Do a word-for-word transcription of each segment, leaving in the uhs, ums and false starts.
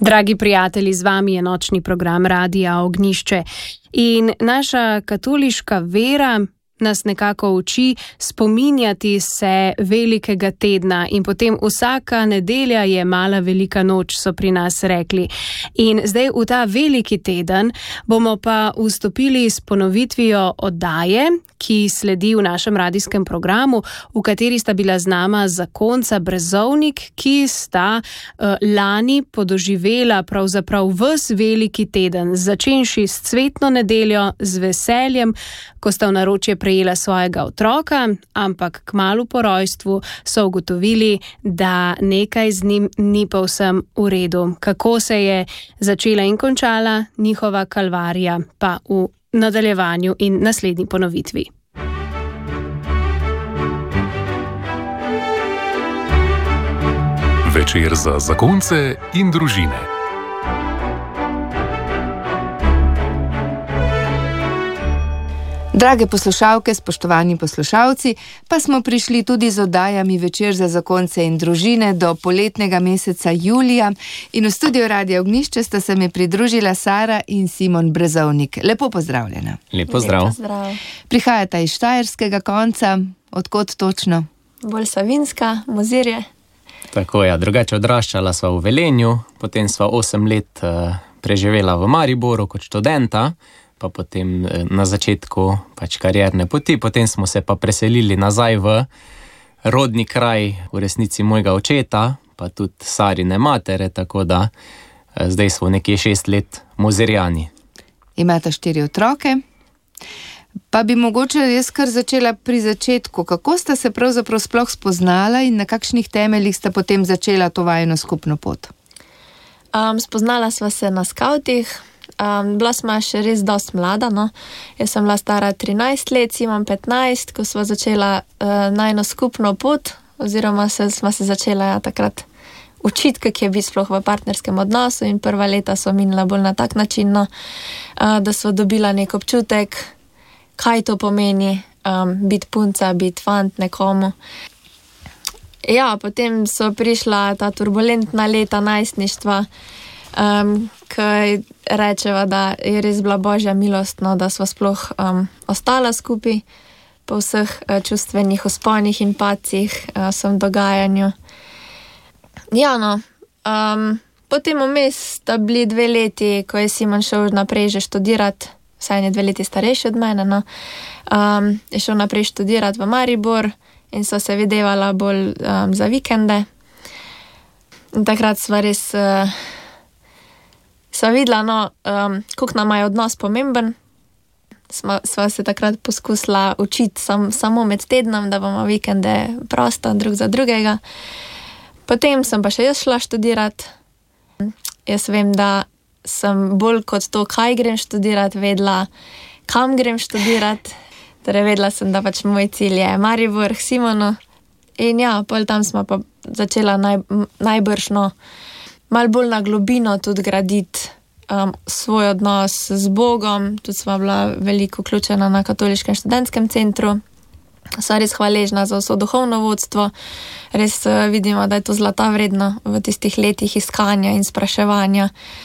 Dragi prijatelji, z vami je nočni program Radia Ognjišče in naša katoliška vera nas nekako uči spominjati se velikega tedna in potem vsaka nedelja je mala velika noč, so pri nas rekli. In zdaj v ta veliki teden bomo pa vstopili s ponovitvijo oddaje, ki sledi v našem radijskem programu, v kateri sta bila z nama zakonca Brezovnik, ki sta uh, lani podoživela pravzaprav ves veliki teden, začenši s cvetno nedeljo, z veseljem, ko sta v naročje prejela svojega otroka, ampak kmalu po rojstvu so ugotovili, da nekaj z njim ni povsem v redu. Kako se je začela in končala njihova kalvarija, pa v nadaljevanju in naslednji ponovitvi. Večer za zakonce in družine. Drage poslušalke, spoštovani poslušalci, pa smo prišli tudi z oddajami Večer za zakonce in družine do poletnega meseca julija in v studiu Radia Ognjišče sta se mi pridružila Sara in Simon Brezovnik. Lepo pozdravljena. Lepo zdrav. Lepo zdrav. Prihajata iz štajerskega konca, odkot točno? Bolj Savinska, Mozirje. Tako ja, drugače odraščala sva v Velenju, potem sva osem let uh, preživela v Mariboru kot študenta, pa potem na začetku pač karierne poti, potem smo se pa preselili nazaj v rodni kraj, v resnici mojega očeta, pa tudi Sarine matere, tako da zdaj smo nekje šest let Mozirjani. Imata štiri otroke, pa bi mogoče jaz kar začela pri začetku. Kako sta se pravzaprav sploh spoznala in na kakšnih temeljih sta potem začela to vajino skupno pot? Um, spoznala sva se na skavtih. Um, bila sva še res dost mlada, no. Jaz sem bila stara trinajst let, Simon petnajst, ko sva začela uh, najno skupno pot, oziroma se, sva se začela ja, takrat učiti, kak je biti sploh v partnerskem odnosu, in prva leta so minila bolj na tak način, no, uh, da sva dobila nek občutek, kaj to pomeni um, biti punca, biti fant nekomu. Ja, potem so prišla ta turbulentna leta najstništva, um, ki rečeva, da je res bila božja milost, no, da sva sploh um, ostala skupaj po vseh uh, čustvenih vzponih in padcih, uh, vsem dogajanju. Ja, no, um, potem vmes sta bili dve leti, ko je Simon šel naprej že študirati, vsaj je dve leti starejši od mene, no, um, je šel naprej študirati v Maribor in so se videvala bolj um, za vikende. In takrat sva res... Uh, Sva videla, no, um, koliko nam je odnos pomemben. Sva, sva se takrat poskusila učiti sam, samo med tednom, da bomo vikende prosto drug za drugega. Potem sem pa še jaz šla študirati. Jaz vem, da sem bolj kot to, kaj grem študirati, vedela, kam grem študirati. Torej vedela sem, da pač moj cilj je Maribor k Simonu. In ja, pol tam smo pa začela naj, najbrž, no, malo bolj na globino tudi graditi um, svoj odnos z Bogom. Tudi sva bila veliko vključena na katoliškem študentskem centru. Sva res hvaležna za vso duhovno vodstvo. Res uh, vidimo, da je to zlata vredno v tistih letih iskanja in spraševanja.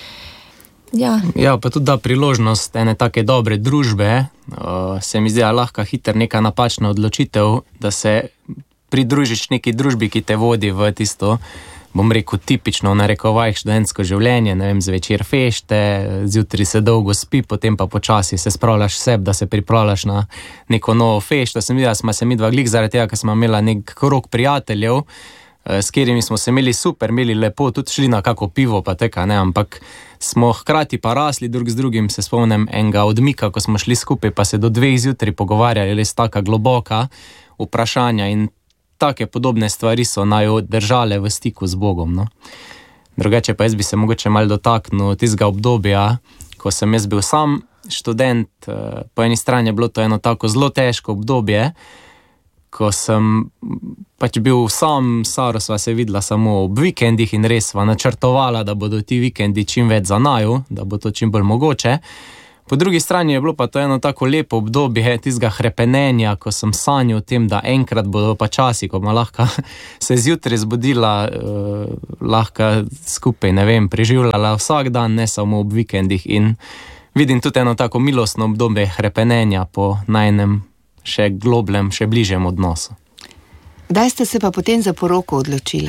Ja, ja pa tudi da priložnost ene take dobre družbe. Uh, se mi zdi lahko hiter neka napačna odločitev, da se pridružiš neki družbi, ki te vodi v tisto, bom rekel, tipično v narekovajih študentsko življenje, ne vem, zvečer fešte, zjutraj se dolgo spi, potem pa počasi se spravljaš seb, da se pripravljaš na neko novo fešto. Sem videla, smo se mi dva glik zaradi tega, ker smo imela nek krog prijateljev, s katerimi smo se imeli super, imeli lepo, tudi šli na kako pivo pa teka, ne, ampak smo hkrati pa rasli drug z drugim. Se spomnim enega odmika, ko smo šli skupaj, pa se do dveh zjutraj pogovarjali, res taka globoka vprašanja, in take podobne stvari so naju držale v stiku z Bogom, no. Drugače pa jaz bi se mogoče malo dotaknil tistega obdobja, ko sem jaz bil sam študent. Po eni strani je bilo to eno tako zelo težko obdobje, ko sem pač bil sam, Saro sva se videla samo ob vikendih in res sva načrtovala, da bodo ti vikendi čim več za naju, da bo to čim bolj mogoče. Po drugi strani je bilo pa to eno tako lepo obdobje tistega hrepenenja, ko sem sanjal o tem, da enkrat bodo pa časi, ko ma lahko se zjutraj zbudila, uh, lahko skupaj, ne vem, preživljala vsak dan, ne samo ob vikendih, in vidim tudi eno tako milostno obdobje hrepenenja po najnem še globljem, še bližjem odnosu. Kdaj ste se pa potem za poroko odločila?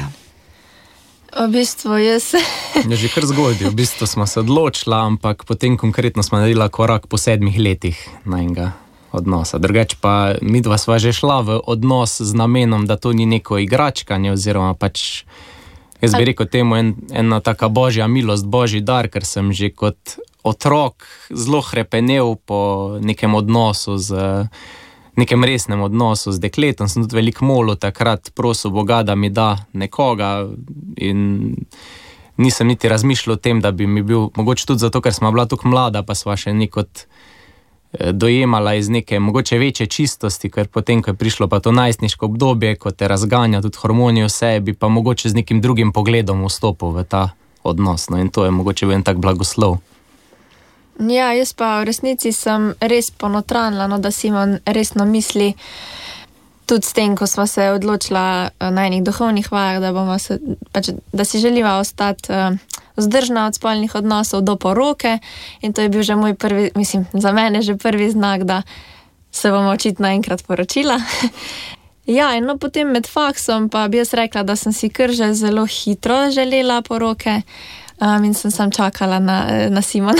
V bistvu jaz... Je že kar zgodil, v bistvu smo se odločila, ampak potem konkretno smo naredila korak po sedmih letih najnega odnosa. Drugač pa midva sva že šla v odnos z namenom, da to ni neko igračkanje, oziroma pač, jaz bi rekel temu en, ena taka božja milost, božji dar, ker sem že kot otrok zelo hrepenel po nekem odnosu z... nekem resnem odnosu z dekletom, sem tudi veliko molil takrat, prosil Boga, da mi da nekoga, in nisem niti razmišljal o tem, da bi mi bil, mogoče tudi zato, ker smo bila tako mlada, pa sva še nekot dojemala iz neke mogoče večje čistosti, ker potem, ko je prišlo pa to najstniško obdobje, ko te razganja tudi hormoni vse, bi pa mogoče z nekim drugim pogledom vstopil v ta odnos, no, in to je mogoče bil en tak blagoslov. Ja, jaz pa v resnici sem res ponotranila, no, da si imam resno misli, tudi s tem, ko sva se odločila na enih duhovnih vajah, da, bomo se, pač, da si želiva ostati uh, vzdržna od spolnih odnosov do poroke, in to je bil že moj prvi, mislim, za mene že prvi znak, da se bomo očitno enkrat poročila. Ja, in no, potem med faksom pa bi jaz rekla, da sem si kar že zelo hitro želela poroke, Um, in sem sam čakala na, na Simona.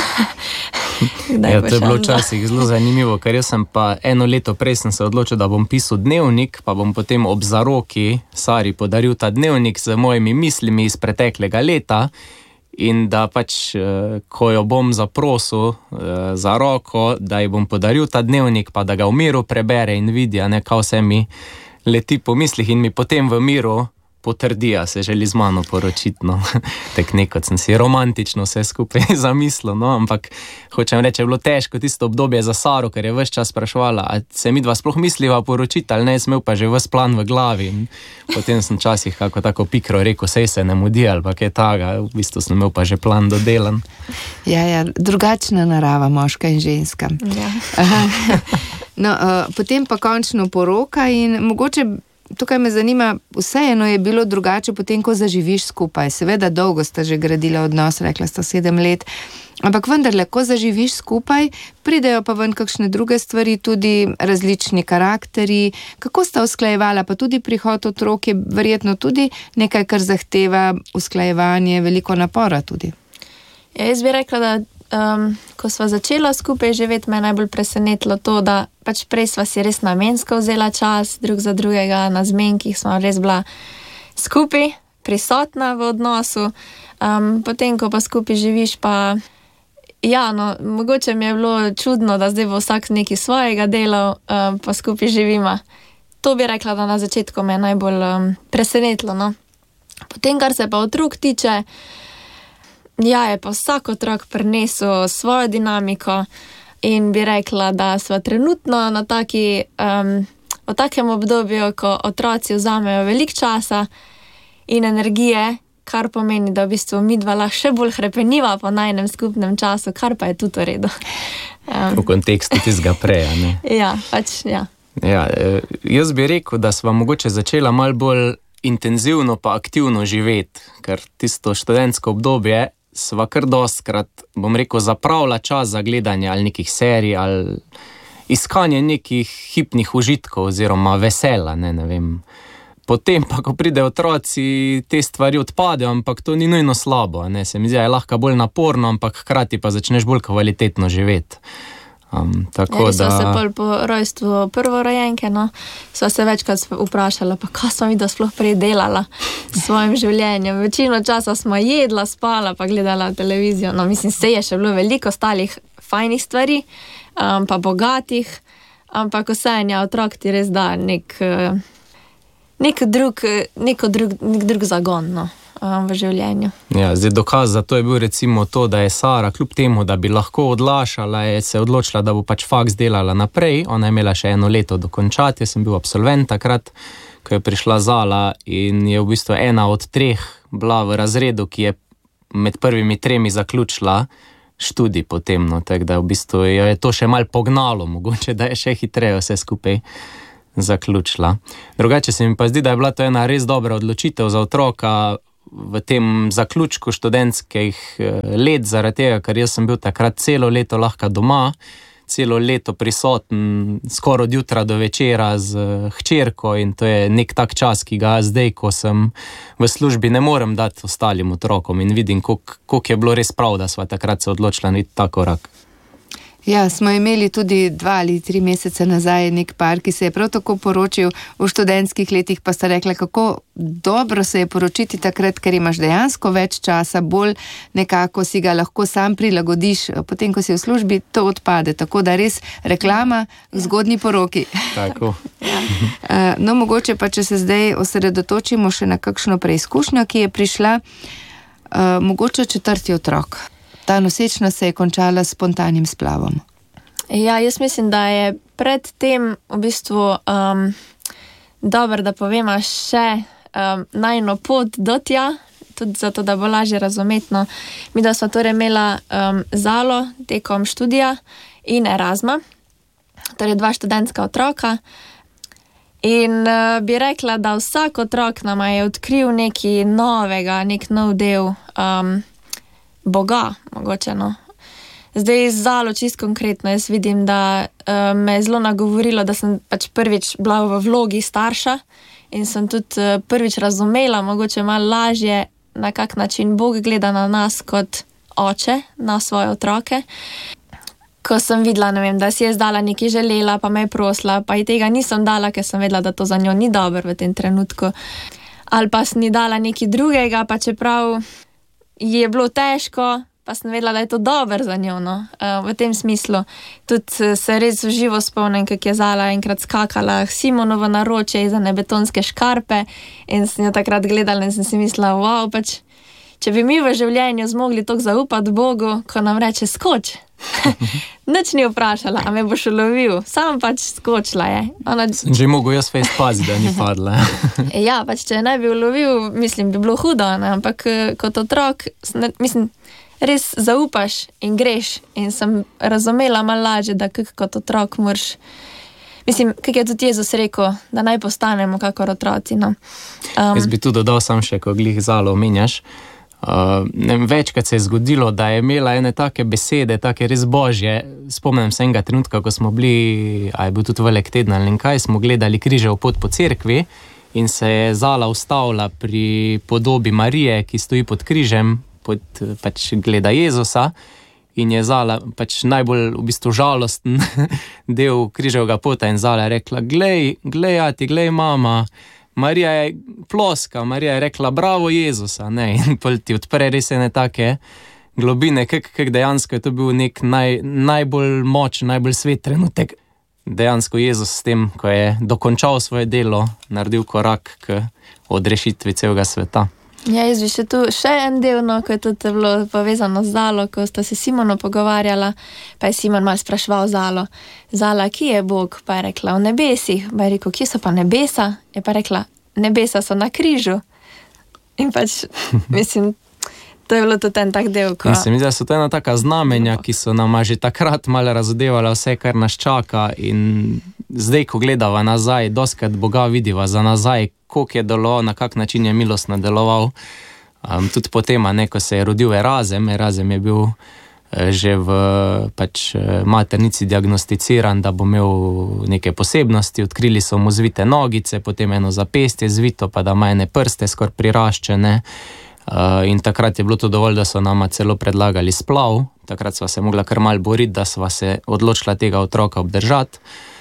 Ja, to je bilo včasih zelo zanimivo, ker jaz sem pa eno leto prej sem se odločil, da bom pisal dnevnik, pa bom potem ob zaroki Sari podaril ta dnevnik z mojimi mislimi iz preteklega leta, in da pač, ko jo bom zaprosil za roko, da ji bom podaril ta dnevnik, pa da ga v miru prebere in vidi, ne, kaj vse mi leti po mislih, in mi potem v miru potrdija, se želi z mano poročiti, no. Tak nekot sem si romantično vse skupaj zamislil, no, ampak hočem reči, je bilo težko tisto obdobje za Saro, ker je ves čas spraševala, a se midva sploh misliva poročiti, ali ne, smel pa že ves plan v glavi, in potem sem časih kako tako pikro rekel, sej se ne mudi, ali pa kaj taga, v bistvu sem imel pa že plan dodelan. Ja, ja, drugačna narava, moška in ženska. Ja. No, uh, potem pa končno poroka, in mogoče tukaj me zanima, vseeno je bilo drugače potem, ko zaživiš skupaj. Seveda dolgo sta že gradila odnos, rekla sta sedem let, ampak vendarle, ko zaživiš skupaj, pridejo pa ven kakšne druge stvari, tudi različni karakteri. Kako sta usklajevala, pa tudi prihod otrok je verjetno tudi nekaj, kar zahteva usklajevanje, veliko napora tudi. Ja, jaz bi rekla, da Um, ko sva začela skupaj živeti, me je najbolj presenetilo to, da pač prej sva si res namensko vzela čas drug za drugega, na zmenkih sva res bila skupaj, prisotna v odnosu, um, potem, ko pa skupaj živiš, pa ja, no, mogoče mi je bilo čudno, da zdaj bo vsak nekaj svojega delal, um, pa skupaj živima. To bi rekla, da na začetku me je najbolj um, presenetilo, no. Potem, kar se pa otrok tiče, ja, je pa vsak otrok prinesel svojo dinamiko, in bi rekla, da sva trenutno na taki, um, v takem obdobju, ko otroci vzamejo veliko časa in energije, kar pomeni, da v bistvu midva lahko še bolj hrepeniva po najnem skupnem času, kar pa je tudi v redu. Um, v kontekstu tistega prej, ne? Ja, pač, ja. Ja, jaz bi rekel, da sva mogoče začela malo bolj intenzivno pa aktivno živeti, ker tisto študentsko obdobje sva kar dostkrat, bom rekel, zapravila čas za gledanje ali nekih serij ali iskanje nekih hipnih užitkov oziroma vesela, ne, ne vem. Potem pa, ko pridejo otroci, te stvari odpadejo, ampak to ni nujno slabo, ne, se mi zdi, je lahko bolj naporno, ampak hkrati pa začneš bolj kvalitetno živeti. Um, tako ja, da... Sva se bolj po rojstvu prvorojenke, no, sva se večkrat vprašala, pa kaj smo videla sploh prej delala s svojim življenjem. Večino časa smo jedla, spala, pa gledala televizijo. No, mislim, se je še bilo veliko ostalih fajnih stvari, um, pa bogatih, ampak vseeno, otrok ti res da nek, nek drug, neko drug, nek drug zagon, no, v življenju. Ja, zdaj dokaz za to je bil recimo to, da je Sara, kljub temu, da bi lahko odlašala, je se odločila, da bo pač faks delala naprej. Ona je imela še eno leto dokončati, jaz sem bil absolvent takrat, ko je prišla Zala, in je v bistvu ena od treh bila v razredu, ki je med prvimi tremi zaključila študij potem, no, tako da v bistvu je to še malo pognalo, mogoče, da je še hitreje vse skupaj zaključila. Drugače se mi pa zdi, da je bila to ena res dobra odločitev za otroka v tem zaključku študentskih let, zaradi tega, ker jaz sem bil takrat celo leto lahko doma, celo leto prisoten, skoraj od jutra do večera z hčerko in to je nek tak čas, ki ga zdaj, ko sem v službi, ne morem dati ostalim otrokom in vidim, koliko je bilo res prav, da sva takrat se odločila narediti ta korak. Ja, smo imeli tudi dva ali tri mesece nazaj nek par, ki se je prav tako poročil v študentskih letih, pa sta rekla, kako dobro se je poročiti takrat, ker imaš dejansko več časa, bolj nekako si ga lahko sam prilagodiš, potem, ko si v službi, to odpade. Tako da res reklama v zgodnji poroki. Tako. No, mogoče pa, če se zdaj osredotočimo še na kakšno preizkušnjo, ki je prišla, mogoče četrti otrok. Ta nosečnost se je končala s spontanim splavom. Ja, jaz mislim, da je pred tem v bistvu um, dobro, da povema še um, najno pot do tja, tudi zato, da bo lažje razumetno. Mi da sva torej imela um, Zalo tekom študija in Erasma, torej dva študentska otroka. In uh, bi rekla, da vsak otrok nama je odkril nekaj novega, nek nov del um, Boga, mogoče, no. Zdaj Zalo čisto konkretno, jaz vidim, da uh, me je zelo nagovorilo, da sem pač prvič bila v vlogi starša in sem tudi uh, prvič razumela, mogoče malo lažje, na kak način Bog gleda na nas kot oče, na svoje otroke. Ko sem videla, ne vem, da si je zdala nekaj želela, pa me je prosila, pa ji tega nisem dala, ker sem vedela, da to za njo ni dobro v tem trenutku. Ali pa sem ji dala nekaj drugega, pa čeprav je bilo težko, pa sem vedela, da je to dobro za njo, no, v tem smislu. Tudi se res v živo spomnim, kako je Zala enkrat skakala Simonovo naročje iza betonske škarpe in sem jo takrat gledala in sem si mislila, wow, pač, če bi mi v življenju zmogli toliko zaupati Bogu, ko nam reče skoč. Nič ni vprašala, a me boš ulovil, sam pač skočila je. Ona... Že mogo jaz fejst pazi, da ni padla. Ja, pač če ne bi ulovil, mislim, bi bilo hudo, ne? Ampak kot otrok, mislim, res zaupaš in greš in sem razumela malo lažje, da kak kot otrok moraš, mislim, kak je tudi Jezus rekel, da naj postanemo kakor otroci, no. Um, jaz bi tu dodal sam še, ko glih Zalo omenjaš. Uh, ne vem, večkrat se je zgodilo, da je imela ene take besede, take res božje. Spomnim se enega trenutka, ko smo bili, a je bil tudi velik teden ali kaj, smo gledali Križev pot po cerkvi in se je Zala ustavila pri podobi Marije, ki stoji pod križem, pod, pač gleda Jezusa in je Zala pač najbolj v bistvu žalosten del Križevega pota in Zala je rekla, glej, glej, ati, glej, mama, Marija je ploska, Marija je rekla, bravo Jezusa, ne, in pol ti odpre res ene take globine, kak, kak dejansko je to bil nek naj, najbolj močen, najbolj svet trenutek. Dejansko Jezus s tem, ko je dokončal svoje delo, naredil korak k odrešitvi celega sveta. Ja, jaz bi še tu še en del, no, ko je tudi bilo povezano z Zalo, ko sta se Simono pogovarjala, pa je Simon malo spraševal Zalo. Zala, ki je Bog? Pa je rekla, v nebesih. Pa je rekel, kje so pa nebesa? Je pa rekla, nebesa so na križu. In pač, mislim, to je bilo tudi en tak del, ko... Mislim, da so to ena taka znamenja, ki so nama že takrat malo razodevala vse, kar nas čaka in zdaj, ko gledava nazaj, doskrat Boga vidiva za nazaj, koliko je deloval, na kak način je milostno deloval. Um, tudi potem, ne, ko se je rodil Erazem, Erazem je bil eh, že v pač, maternici diagnosticiran, da bo imel neke posebnosti, odkrili so mu zvite nogice, potem eno zapestje zvito, pa da ima ene prste skoraj priraščene. Uh, in takrat je bilo to dovolj, da so nama celo predlagali splav. Takrat sva se mogla kar malo boriti, da sva se odločila tega otroka obdržati.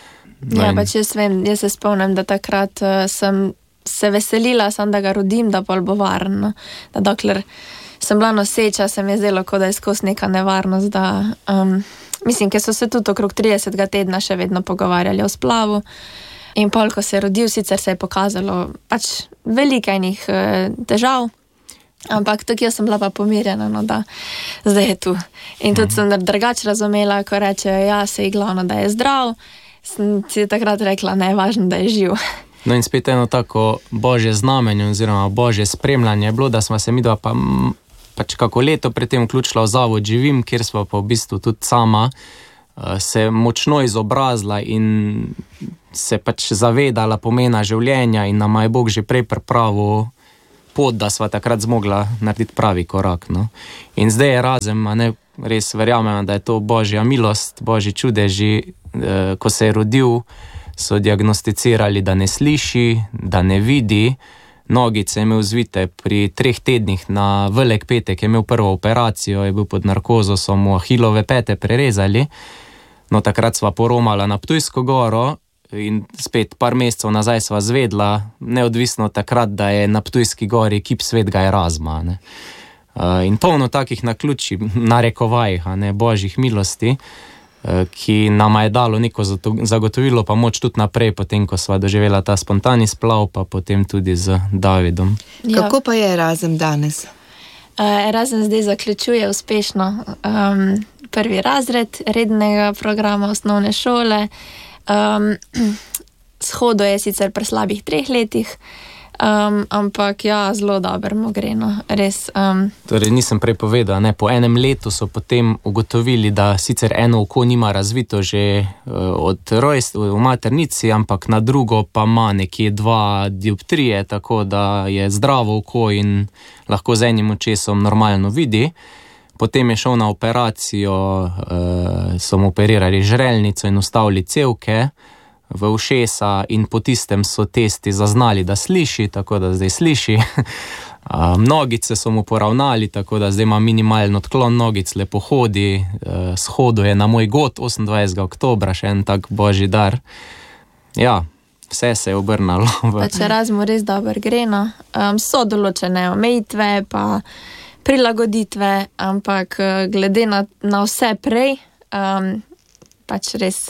No ja, in... pač jaz vem, jaz se spomnim, da takrat uh, sem se veselila, sem da ga rodim, da pol bo varno. Da dokler sem bila noseča, se mi je zdelo, kot da je skozi neka nevarnost, da... Um, mislim, ker so se tudi okrog tridesetega tedna še vedno pogovarjali o splavu. In pol, ko se je rodil, sicer se je pokazalo pač veliko enih uh, težav, ampak tukaj sem bila pa pomirjena, no, da zdaj je tu. In tudi sem drugače razumela, ko reče, ja, se je glavno, da je zdrav, sem si takrat rekla, ne, važno, da je živ. No in spet eno tako božje znamenje oziroma božje spremljanje je bilo, da smo se midva pa pač kako leto predtem vključila v zavod Živim, kjer sva pa v bistvu tudi sama uh, se močno izobrazila in se pač zavedala pomena življenja in nama je Bog že prej pripravil pot, da sva takrat zmogla narediti pravi korak. No. In zdaj je razem, a ne res verjamem, da je to Božja milost, Božji čudeži, uh, ko se je rodil, so diagnosticirali, da ne sliši, da ne vidi. Nogice je imel zvite pri treh tednih na velik petek, je imel prvo operacijo, je bil pod narkozo, so mu ahilove pete prerezali. No, takrat sva poromala na Ptujsko goro in spet par mesecev nazaj sva zvedla, neodvisno takrat, da je na Ptujski gori kip Svetega Erazma. Ne. In polno takih naključij, narekovajih, ne, Božjih milosti, ki nama je dalo neko zagotovilo pa moč tudi naprej, potem, ko sva doživela ta spontani splav, pa potem tudi z Davidom. Ja. Kako pa je Erazem danes? Erazem zdaj zaključuje uspešno um, prvi razred rednega programa osnovne šole. Um, shodo je sicer pri slabih treh letih, Um, ampak ja, zelo dobro mu gre, no, res. Um. Torej, nisem prej povedal, ne, po enem letu so potem ugotovili, da sicer eno oko nima razvito že uh, od rojstva v maternici, ampak na drugo pa ima nekje dva dioptrije, tako da je zdravo oko in lahko z enim očesom normalno vidi. Potem je šel na operacijo, uh, so mu operirali žrelnico in ustavili cevke v ušesa in po tistem so testi zaznali, da sliši, tako da zdaj sliši. Nogice so mu poravnali, tako da zdaj ima minimalen odklon nogic, lepo hodi, shoduje na moj god osemindvajsetega oktobra, še en tak Božji dar. Ja, vse se je obrnalo. Pa če razmo res dobro gre, no. Um, so določene omejitve, pa prilagoditve, ampak glede na, na vse prej, um, pač res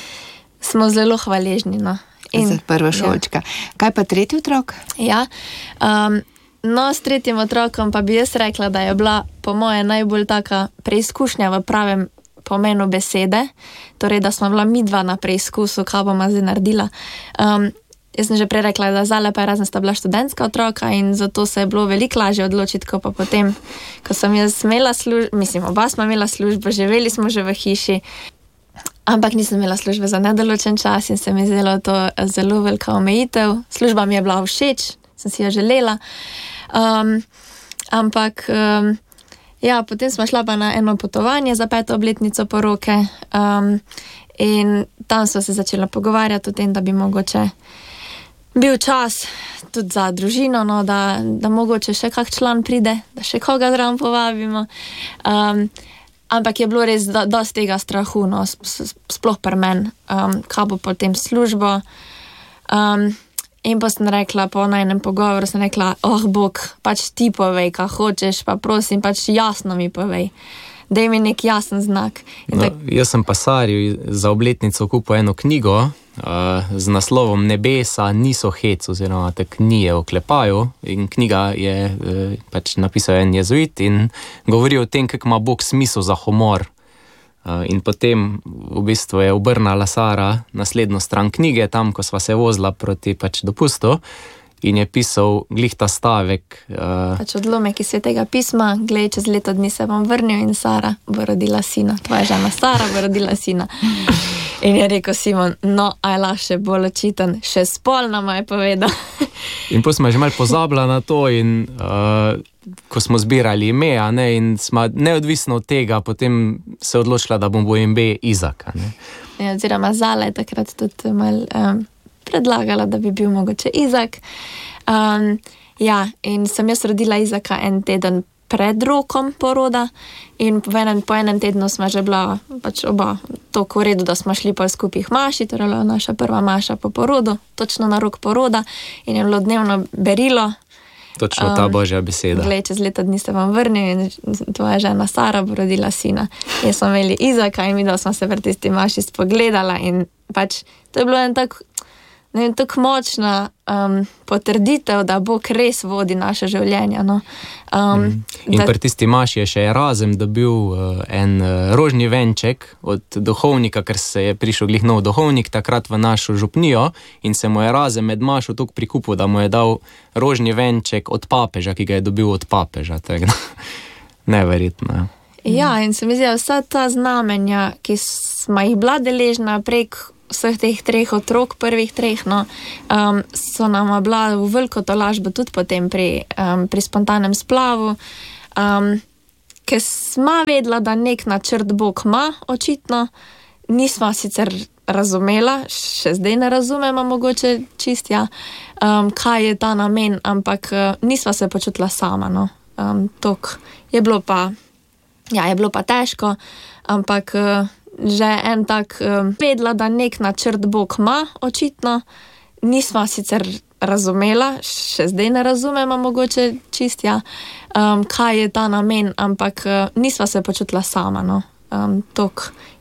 smo zelo hvaležni. No. In, za prvo šolčka. Ja. Kaj pa tretji otrok? Ja, um, no, s tretjim otrokom pa bi jaz rekla, da je bila po moje najbolj taka preizkušnja v pravem pomenu besede, torej, da smo bila midva na preizkusu, kaj bomo zdaj naredila. Um, jaz sem že prej rekla, da zale pa Erazem sta bila študentska otroka in zato se je bilo veliko lažje odločiti, ko pa potem, ko sem jaz imela službo, mislim, oba smo imela službo, živeli smo že v hiši, ampak nisem imela službe za nedoločen čas in se mi zdelo to zelo velika omejitev. Služba mi je bila všeč, sem si jo želela. Um, ampak um, ja, potem smo šla pa na eno potovanje za peto obletnico poroke um, in tam smo se začela pogovarjati o tem, da bi mogoče bil čas tudi za družino, no, da, da mogoče še kak član pride, da še koga zraven povabimo. Um, Ampak je bilo res do, dosti tega strahu, no, sploh pri meni, um, kaj bo potem službo. Um, in pa sem rekla, po najnem pogovoru sem rekla, oh, Bog, pač ti povej, kaj hočeš, pa prosim, pač jasno mi povej. Daj mi nek jasen znak. No, tak... Jaz sem pa Sarju za obletnico kupil eno knjigo uh, z naslovom Nebesa niso hec, oziroma tak nije oklepaju, in knjiga je uh, pač napisal en jezuit in govori o tem, kako ima Bog smisel za humor. Uh, in potem v bistvu je obrnala Sara naslednjo stran knjige, tam, ko sva se vozila proti pač dopustu, in je pisal glih ta stavek. Uh, pač odlomek iz Svetega pisma, glej, čez leto dni se bom vrnil in Sara bo rodila sina. Tvoja žena Sara bo rodila sina. In je rekel Simon, no, aj lahko še bolj očiten, še spol nam je povedal. In potem smo že malo pozabila na to in uh, ko smo zbirali ime, a ne, in smo neodvisno od tega potem se odločila, da bom bo ime Izak. Ja, oziroma Zala je takrat tudi mal um, predlagala, da bi bil mogoče Izak. Um, ja, in sem jaz rodila Izaka en teden pred rokom poroda in po enem, po enem tednu smo že bila pač oba toliko v redu, da smo šli pa skupaj maši, torej naša prva maša po porodu, točno na rok poroda in je bilo dnevno berilo. Točno ta Božja beseda. Um, glej, čez leto dni se vam vrnil in tvoja žena Sara bo rodila sina. In smo imeli Izaka in mi da smo se v tisti maši spogledala in pač to je bilo en tak ne vem, tako močna um, potrditev, da Bog res vodi naše življenje. No. Um, mm. In da... pri tisti maši je še Erazem dobil uh, en uh, rožni venček od duhovnika, ker se je prišel glih nov duhovnik takrat v našo župnijo in se mu je Erazem med mašo tok prikupil, da mu je dal rožni venček od papeža, ki ga je dobil od papeža. Neverjetno. Ja, in se mi zdi, vsa ta znamenja, ki smo jih bila deležna prek vseh teh treh otrok, prvih treh, no, um, so nama bila v veliko tolažbo tudi potem pri, um, pri spontanem splavu, um, ker smo vedela, da nek načrt Bog ima, očitno, nismo sicer razumela, še zdaj ne razumemo mogoče čistja, um, kaj je ta namen, ampak uh, nismo se počutila sama, no. Um, tok je bilo pa Ja, je bilo pa težko, ampak uh, že en tak uh, vedela, da nek načrt Bog ima, očitno, nismo sicer razumela, še zdaj ne razumemo mogoče čistja, um, kaj je ta namen, ampak uh, nismo se počutila sama, no. Um, tok